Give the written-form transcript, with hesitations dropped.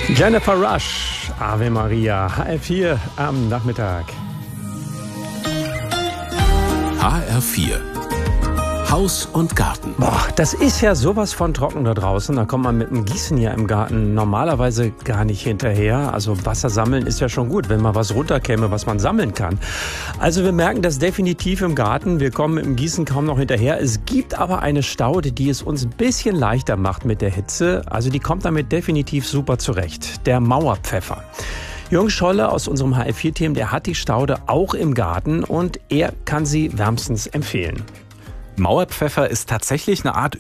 Jennifer Rush, Ave Maria, HR4 am Nachmittag. HR4 Haus und Garten. Boah, das ist ja sowas von trocken da draußen. Da kommt man mit dem Gießen hier im Garten normalerweise gar nicht hinterher. Also Wasser sammeln ist ja schon gut, wenn mal was runterkäme, was man sammeln kann. Also wir merken das definitiv im Garten. Wir kommen mit dem Gießen kaum noch hinterher. Es gibt aber eine Staude, die es uns ein bisschen leichter macht mit der Hitze. Also die kommt damit definitiv super zurecht. Der Mauerpfeffer. Jürgen Scholle aus unserem HR4-Team, der hat die Staude auch im Garten und er kann sie wärmstens empfehlen. Mauerpfeffer ist tatsächlich eine Art